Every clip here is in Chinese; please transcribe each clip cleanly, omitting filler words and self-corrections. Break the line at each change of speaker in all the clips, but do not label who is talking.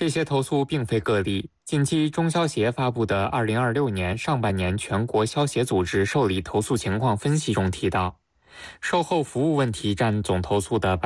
这些投诉并非个例。近期中消协发布的2026年上半年全国消协组织受理投诉情况分析中提到，售后服务问题占总投诉的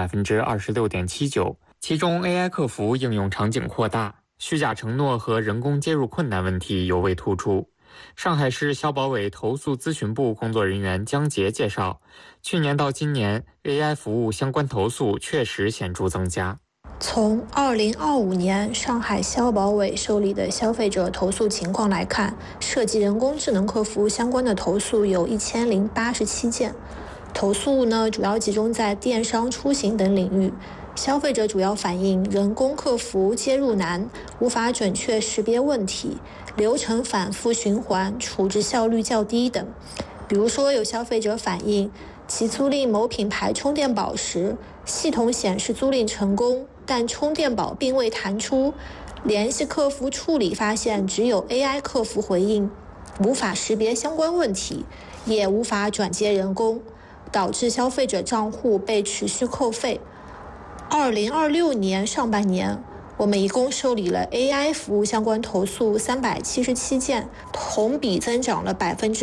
26.79%， 其中 AI 客服应用场景扩大，虚假承诺和人工接入困难问题尤为突出。上海市消保委投诉咨询部工作人员江杰介绍，去年到今年 AI 服务相关投诉确实显著增加。
从2025年上海消保委受理的消费者投诉情况来看，涉及人工智能客服相关的投诉有1087件。投诉呢，主要集中在电商、出行等领域。消费者主要反映人工客服接入难，无法准确识别问题，流程反复循环，处置效率较低等。比如说，有消费者反映其租赁某品牌充电宝时，系统显示租赁成功，但充电宝并未弹出，联系客服处理发现只有 AI 客服回应，无法识别相关问题，也无法转接人工，导致消费者账户被持续扣费。2026年上半年，我们一共受理了 AI 服务相关投诉377件，同比增长了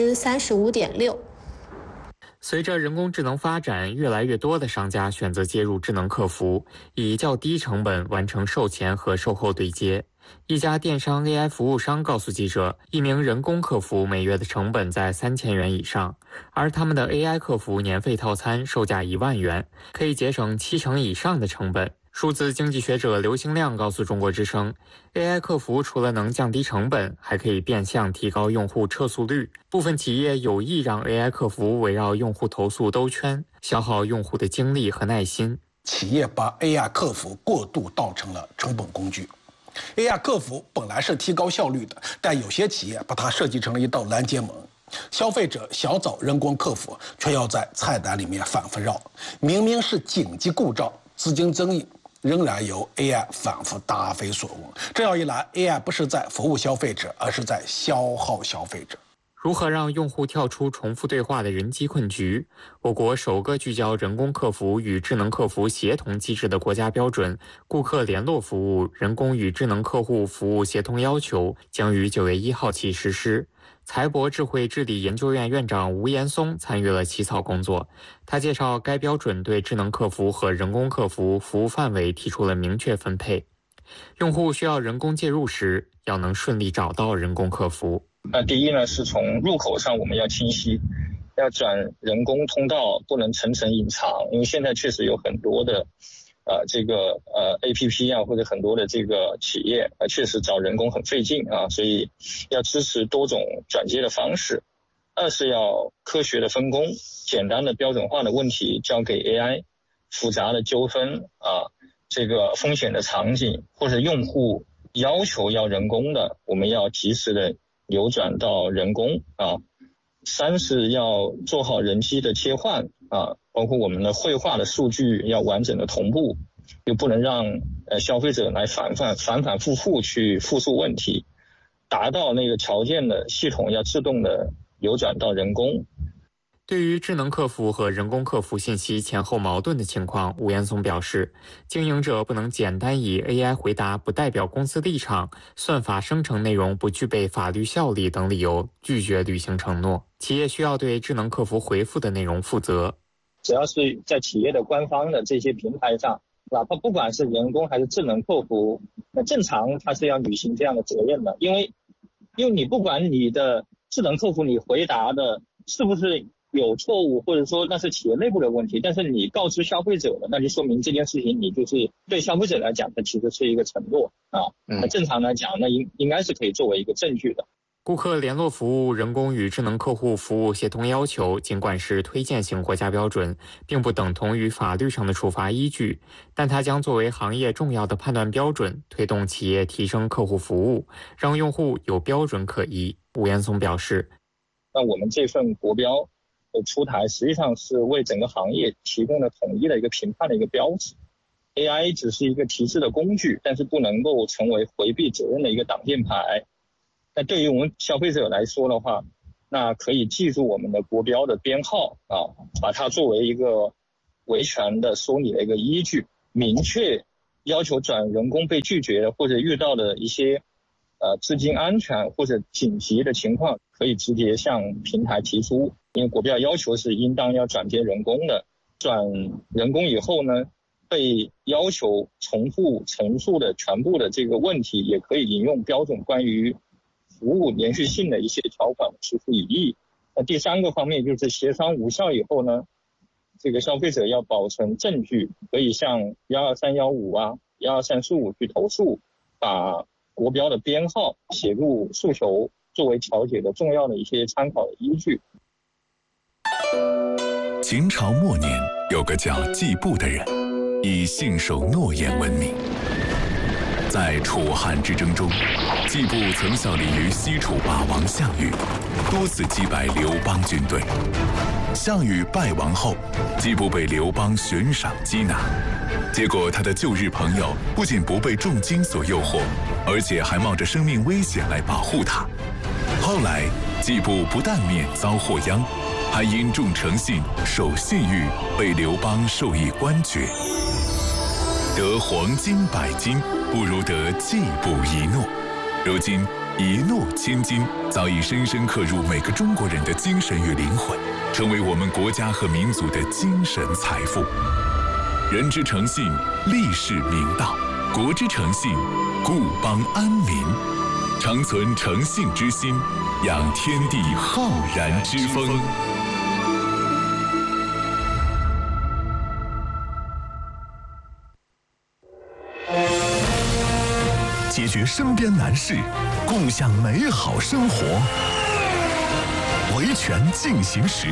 35.6%。
随着人工智能发展，越来越多的商家选择接入智能客服，以较低成本完成售前和售后对接。一家电商 AI 服务商告诉记者，一名人工客服每月的成本在3000元以上，而他们的 AI 客服年费套餐售价1万元，可以节省70%以上的成本。数字经济学者刘兴亮告诉中国之声 ，AI 客服除了能降低成本，还可以变相提高用户撤诉率。部分企业有意让 AI 客服围绕用户投诉兜圈，消耗用户的精力和耐心。
企业把 AI 客服过度当成了成本工具。AI 客服本来是提高效率的，但有些企业把它设计成了一道拦截门。消费者想找人工客服，却要在菜单里面反复绕。明明是紧急故障、资金争议，仍然由 AI 反复答非所问。这样一来 ，AI 不是在服务消费者，而是在消耗消费者。
如何让用户跳出重复对话的人机困局？我国首个聚焦人工客服与智能客服协同机制的国家标准《顾客联络服务人工与智能客户服务协同要求》将于9月1号起实施。财博智慧治理研究院院长吴岩松参与了起草工作。他介绍，该标准对智能客服和人工客服服务范围提出了明确分配。用户需要人工介入时，要能顺利找到人工客服。
第一呢，是从入口上我们要清晰，要转人工通道，不能层层隐藏，因为现在确实有很多的APP 啊，或者很多的这个企业确实找人工很费劲啊，所以要支持多种转接的方式。二是要科学的分工，简单的标准化的问题交给 AI， 复杂的纠纷啊，这个风险的场景或者用户要求要人工的，我们要及时的流转到人工啊。三是要做好人机的切换啊，包括我们的绘画的数据要完整的同步，又不能让消费者来反复复去复述问题，达到那个条件的系统要自动的流转到人工。
对于智能客服和人工客服信息前后矛盾的情况，吴岩松表示，经营者不能简单以 AI 回答不代表公司立场、算法生成内容不具备法律效力等理由拒绝履行承诺。企业需要对智能客服回复的内容负责。
只要是在企业的官方的这些平台上，哪怕不管是人工还是智能客服，那正常它是要履行这样的责任的，因为你不管你的智能客服你回答的是不是有错误，或者说那是企业内部的问题，但是你告知消费者了，那就说明这件事情你就是对消费者来讲，它其实是一个承诺啊。那正常来讲，那应该是可以作为一个证据的。
顾客联络服务人工与智能客户服务协同要求尽管是推荐型国家标准，并不等同于法律上的处罚依据，但它将作为行业重要的判断标准，推动企业提升客户服务，让用户有标准可依。吴岩松表示，
那我们这份国标的出台实际上是为整个行业提供了统一的一个评判的一个标志。AI 只是一个提示的工具，但是不能够成为回避责任的一个挡箭牌。那对于我们消费者来说的话，那可以记住我们的国标的编号啊，把它作为一个维权的说理的一个依据，明确要求转人工被拒绝的，或者遇到的一些资金安全或者紧急的情况，可以直接向平台提出。因为国标要求是应当要转接人工的，转人工以后呢，被要求重复陈述的全部的这个问题，也可以引用标准关于服务连续性的一些条款提出异议。那第三个方面就是协商无效以后呢，这个消费者要保存证据，可以向12315啊、12345去投诉，把国标的编号写入诉求，作为调解的重要的一些参考的依据。
秦朝末年，有个叫季布的人，以信守诺言闻名。在楚汉之争中，季布曾效力于西楚霸王项羽，多次击败刘邦军队。项羽败亡后，季布被刘邦悬赏缉拿，结果他的旧日朋友不仅不被重金所诱惑，而且还冒着生命危险来保护他。后来，季布不但免遭祸殃，还因重诚信、守信誉，被刘邦授以官爵。得黄金100斤，不如得季布一诺。如今，一诺千金早已深深刻入每个中国人的精神与灵魂，成为我们国家和民族的精神财富。人之诚信，立世明道；国之诚信，固邦安民。常存诚信之心，养天地浩然之风。解决身边难事，共享美好生活。维权进行时。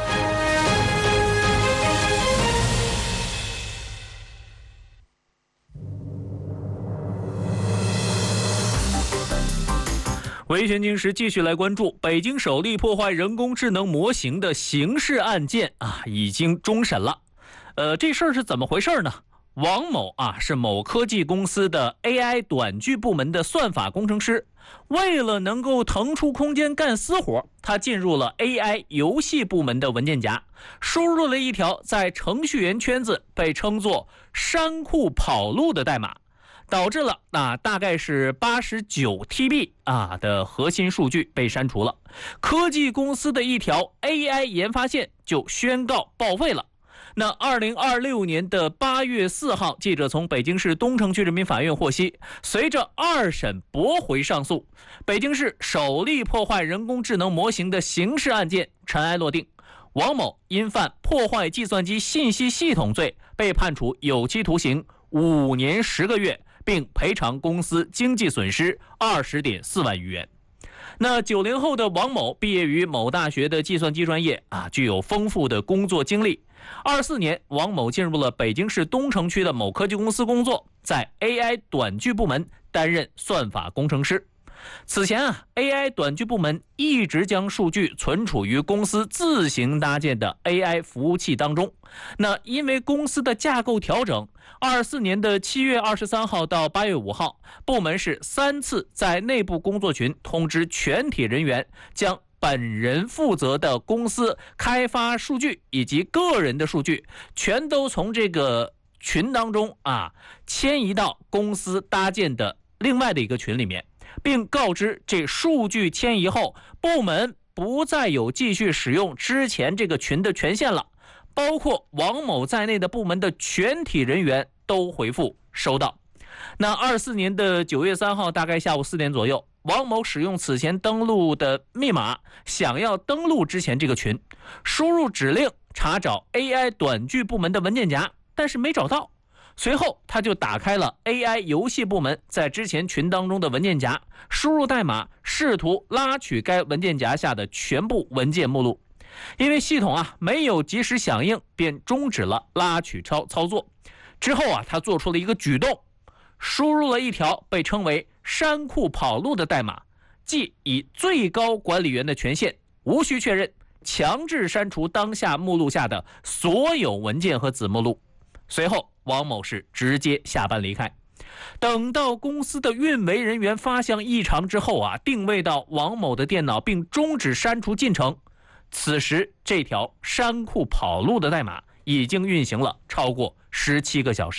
维权经时继续来关注北京首例破坏人工智能模型的刑事案件已经终审了。这事儿是怎么回事呢？王某是某科技公司的 AI 短剧部门的算法工程师，为了能够腾出空间干私活，他进入了 AI 游戏部门的文件夹，输入了一条在程序员圈子被称作山库跑路的代码，导致了大概是89 TB 的核心数据被删除了。科技公司的一条 AI 研发线就宣告报废了。那2026年的8月4号，记者从北京市东城区人民法院获悉，随着2审驳回上诉，北京市首例破坏人工智能模型的刑事案件尘埃落定。王某因犯破坏计算机信息系统罪，被判处有期徒刑5年10个月，并赔偿公司经济损失20.4万余元。那90后的王某毕业于某大学的计算机专业具有丰富的工作经历。24年，王某进入了北京市东城区的某科技公司工作，在 AI 短剧部门担任算法工程师。此前AI 短剧部门一直将数据存储于公司自行搭建的 AI 服务器当中。那因为公司的架构调整，24年的7月23号到8月5号，部门是3次在内部工作群通知全体人员，将本人负责的公司开发数据以及个人的数据全都从这个群当中迁移到公司搭建的另外的一个群里面，并告知这数据迁移后，部门不再有继续使用之前这个群的权限了。包括王某在内的部门的全体人员都回复收到。那24年的9月3号，大概下午4点左右，王某使用此前登录的密码，想要登录之前这个群，输入指令查找 AI 短剧部门的文件夹，但是没找到。随后他就打开了 AI 游戏部门在之前群当中的文件夹，输入代码，试图拉取该文件夹下的全部文件目录。因为系统没有及时响应，便终止了拉取操作。之后他做出了一个举动，输入了一条被称为山库跑路的代码，即以最高管理员的权限，无需确认，强制删除当下目录下的所有文件和子目录。随后王某是直接下班离开。等到公司的运维人员发现异常之后定位到王某的电脑，并终止删除进程。此时这条山库跑路的代码已经运行了超过17个小时。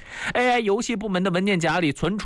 AI 游戏部门的文件夹里存储